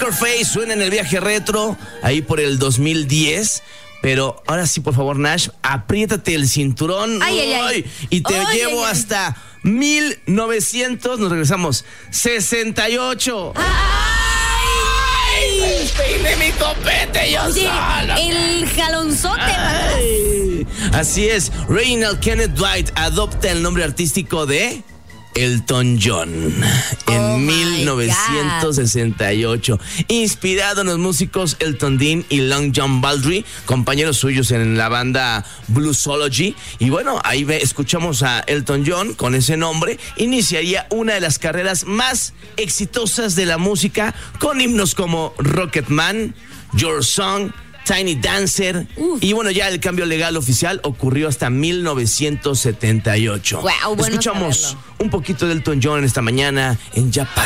Poker Face suena en el viaje retro, ahí por el 2010. Pero ahora sí, por favor, Nash, apriétate el cinturón. Y te llevo hasta 1900, nos regresamos, 68. Peine mi copete yo solo. El jalonzote. Así es, Reginald Kenneth Dwight adopta el nombre artístico de Elton John en 1968, inspirado en los músicos Elton Dean y Long John Baldry, compañeros suyos en la banda Bluesology. Y bueno, ahí escuchamos a Elton John con ese nombre. Iniciaría una de las carreras más exitosas de la música, con himnos como Rocketman, Your Song, Tiny Dancer. Y bueno, ya el cambio legal oficial ocurrió hasta 1978. Wow, bueno, escuchamos un poquito de Elton John esta mañana en Ya Párale.